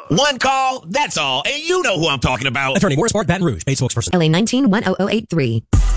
One call, that's all. And you know who I'm talking about. Attorney Morris Park, Baton Rouge, paid spokesperson. LA 19-10083.